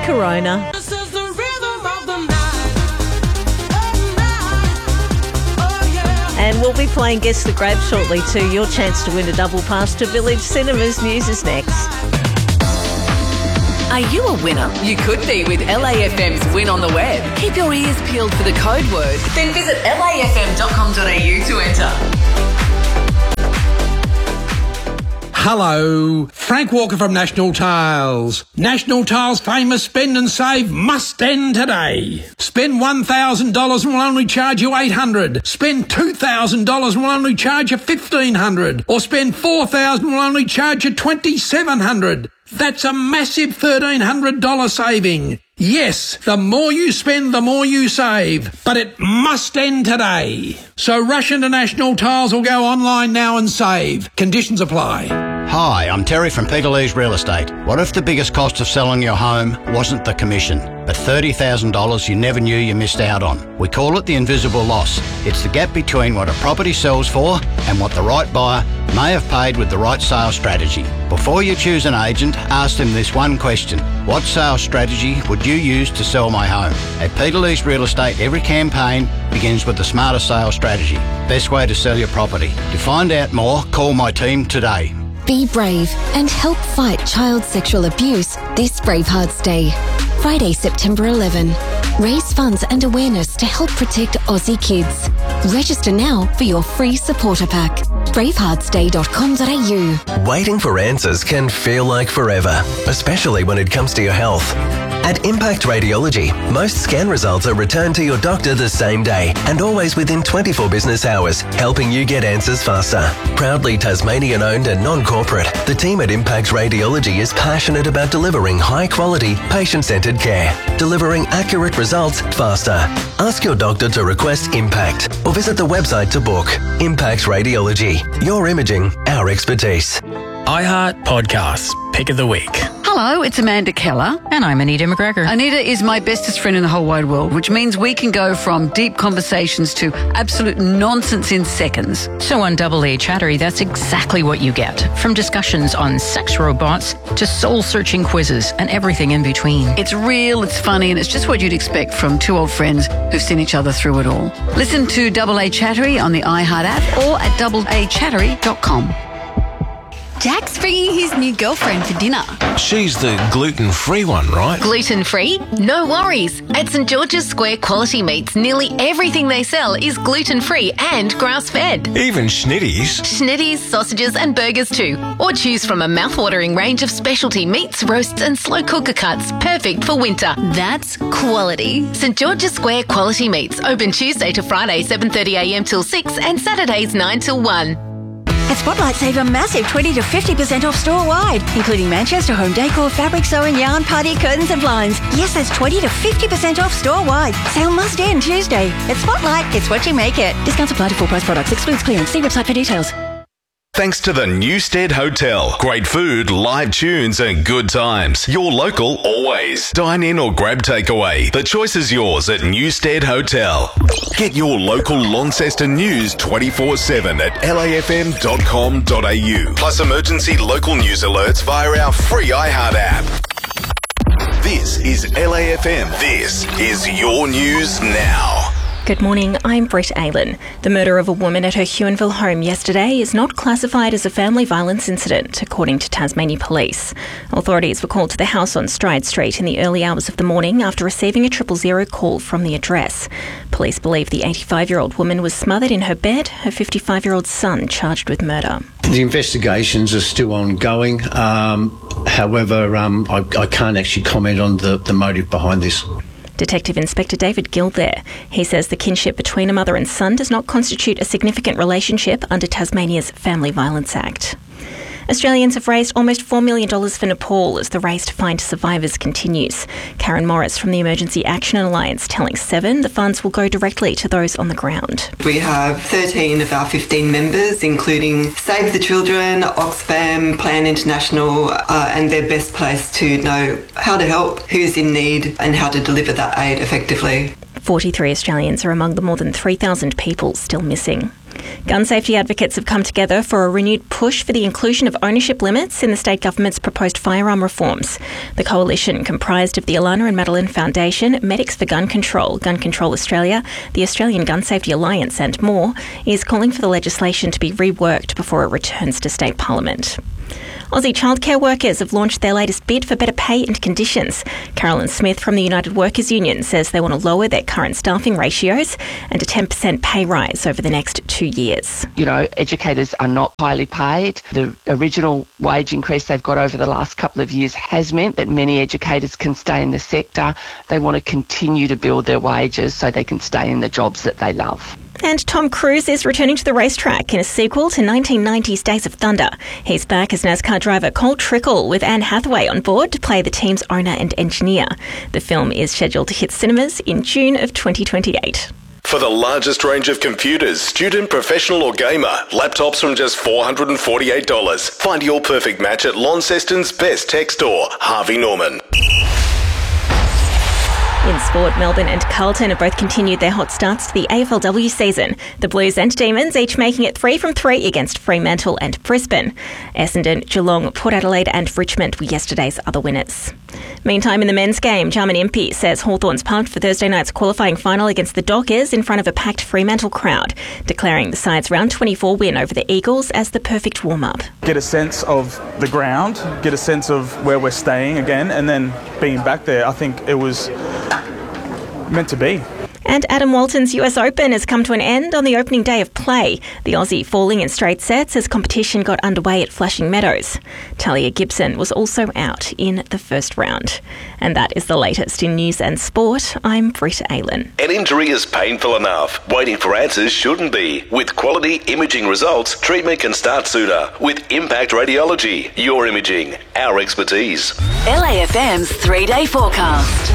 Corona. And we'll be playing Guess the Grab shortly too. Your chance to win a double pass to Village Cinemas. News is next. Are you a winner? You could be with LAFM's Win on the Web. Keep your ears peeled for the code word. Then visit lafm.com.au to enter. Hello, Frank Walker from National Tiles. National Tiles' famous spend and save must end today. Spend $1,000 and we'll only charge you $800. Spend $2,000 and we'll only charge you $1,500. Or spend $4,000 and we'll only charge you $2,700. That's a massive $1,300 saving. Yes, the more you spend, the more you save. But it must end today. So rush into National Tiles or go online now and save. Conditions apply. Hi, I'm Terry from Peter Lee's Real Estate. What if the biggest cost of selling your home wasn't the commission, but $30,000 you never knew you missed out on? We call it the invisible loss. It's the gap between what a property sells for and what the right buyer may have paid with the right sales strategy. Before you choose an agent, ask them this one question. What sales strategy would you use to sell my home? At Peter Lee's Real Estate, every campaign begins with the smarter sales strategy. Best way to sell your property. To find out more, call my team today. Be brave and help fight child sexual abuse this Bravehearts Day. Friday, September 11. Raise funds and awareness to help protect Aussie kids. Register now for your free supporter pack. braveheartsday.com.au. Waiting for answers can feel like forever, especially when it comes to your health. At Impact Radiology, most scan results are returned to your doctor the same day and always within 24 business hours, helping you get answers faster. Proudly Tasmanian-owned and non-corporate, the team at Impact Radiology is passionate about delivering high-quality, patient-centred care, delivering accurate results faster. Ask your doctor to request Impact or visit the website to book. Impact Radiology, your imaging, our expertise. iHeart Podcasts, Pick of the Week. Hello, it's Amanda Keller. And I'm Anita McGregor. Anita is my bestest friend in the whole wide world, which means we can go from deep conversations to absolute nonsense in seconds. So on Double A Chattery, that's exactly what you get. From discussions on sex robots to soul-searching quizzes and everything in between. It's real, it's funny, and it's just what you'd expect from two old friends who've seen each other through it all. Listen to Double A Chattery on the iHeart app or at doubleachattery.com. Jack's bringing his new girlfriend for dinner. She's the gluten-free one, right? Gluten-free? No worries. At St George's Square Quality Meats, nearly everything they sell is gluten-free and grass-fed. Even schnitties? Schnitties, sausages and burgers too. Or choose from a mouth-watering range of specialty meats, roasts and slow cooker cuts, perfect for winter. That's quality. St George's Square Quality Meats, open Tuesday to Friday 7:30am till 6 and Saturdays 9 till 1. At Spotlight, save a massive 20 to 50% off store-wide, including Manchester home decor, fabric sewing, yarn, party, curtains and blinds. Yes, that's 20 to 50% off store-wide. Sale must end Tuesday. At Spotlight, it's what you make it. Discounts apply to full-price products. Excludes clearance. See website for details. Thanks to the Newstead Hotel. Great food, live tunes and good times. Your local always. Dine in or grab takeaway. The choice is yours at Newstead Hotel. Get your local Launceston news 24/7 at lafm.com.au. Plus emergency local news alerts via our free iHeart app. This is LAFM. This is your news now. Good morning, I'm Brett Aylen. The murder of a woman at her Huonville home yesterday is not classified as a family violence incident, according to Tasmania Police. Authorities were called to the house on Stride Street in the early hours of the morning after receiving a 000 call from the address. Police believe the 85-year-old woman was smothered in her bed, her 55-year-old son charged with murder. The investigations are still ongoing. However, I can't actually comment on the motive behind this. Detective Inspector David Gill there. He says the kinship between a mother and son does not constitute a significant relationship under Tasmania's Family Violence Act. Australians have raised almost $4 million for Nepal as the race to find survivors continues. Karen Morris from the Emergency Action Alliance telling Seven the funds will go directly to those on the ground. We have 13 of our 15 members, including Save the Children, Oxfam, Plan International, and they're best placed to know how to help, who's in need, and how to deliver that aid effectively. 43 Australians are among the more than 3,000 people still missing. Gun safety advocates have come together for a renewed push for the inclusion of ownership limits in the state government's proposed firearm reforms. The coalition, comprised of the Alana and Madeline Foundation, Medics for Gun Control Australia, the Australian Gun Safety Alliance and more, is calling for the legislation to be reworked before it returns to state parliament. Aussie childcare workers have launched their latest bid for better pay and conditions. Carolyn Smith from the United Workers Union says they want to lower their current staffing ratios and a 10% pay rise over the next 2 years. You know, educators are not highly paid. The original wage increase they've got over the last couple of years has meant that many educators can stay in the sector. They want to continue to build their wages so they can stay in the jobs that they love. And Tom Cruise is returning to the racetrack in a sequel to 1990's Days of Thunder. He's back as NASCAR driver Cole Trickle with Anne Hathaway on board to play the team's owner and engineer. The film is scheduled to hit cinemas in June of 2028. For the largest range of computers, student, professional or gamer, laptops from just $448. Find your perfect match at Launceston's best tech store, Harvey Norman. In sport, Melbourne and Carlton have both continued their hot starts to the AFLW season. The Blues and Demons each making it 3 from 3 against Fremantle and Brisbane. Essendon, Geelong, Port Adelaide and Richmond were yesterday's other winners. Meantime, in the men's game, Jarman Impey says Hawthorn's pumped for Thursday night's qualifying final against the Dockers in front of a packed Fremantle crowd, declaring the side's round 24 win over the Eagles as the perfect warm-up. Get a sense of the ground, get a sense of where we're staying again, and then being back there, I think it was meant to be. And Adam Walton's US Open has come to an end on the opening day of play, the Aussie falling in straight sets as competition got underway at Flushing Meadows. Talia Gibson was also out in the first round. And that is the latest in news and sport. I'm Britta Aylen. An injury is painful enough. Waiting for answers shouldn't be. With quality imaging results, treatment can start sooner. With Impact Radiology, your imaging, our expertise. LAFM's 3-day forecast.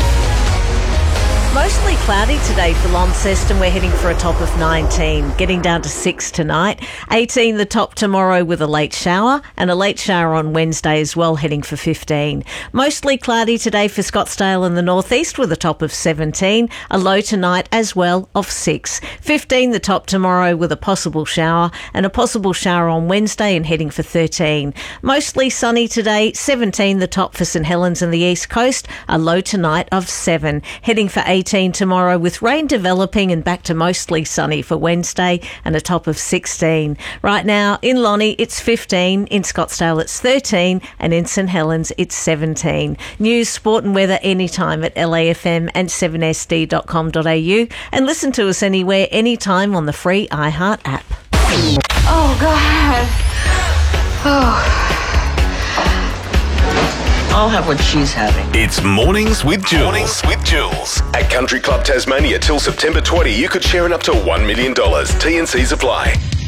Mostly cloudy today for Launceston. We're heading for a top of 19, getting down to 6 tonight. 18 the top tomorrow with a late shower, and a late shower on Wednesday as well, heading for 15. Mostly cloudy today for Scottsdale and the northeast with a top of 17, a low tonight as well of 6. 15 the top tomorrow with a possible shower, and a possible shower on Wednesday and heading for 13. Mostly sunny today, 17 the top for St Helens and the east coast, a low tonight of 7, heading for 18 tomorrow with rain developing and back to mostly sunny for Wednesday and a top of 16. Right now in Lonnie it's 15, in Scottsdale it's 13 and in St Helens it's 17. News, sport and weather anytime at LAFM and 7sd.com.au and listen to us anywhere, anytime on the free iHeart app. Oh, God. Oh. I'll have what she's having. It's Mornings with Jules. Mornings with Jules. At Country Club Tasmania till September 20, you could share in up to $1 million. T&Cs apply.